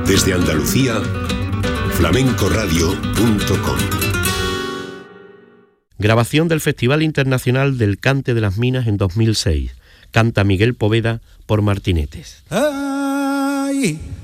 Desde Andalucía, flamencoradio.com. Grabación del Festival Internacional del Cante de las Minas en 2006. Canta Miguel Poveda por Martinetes. Ay.